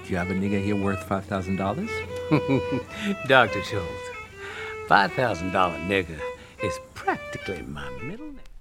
Do you have a nigga here worth $5,000? Dr. Schultz, $5,000 nigga is practically my middle name.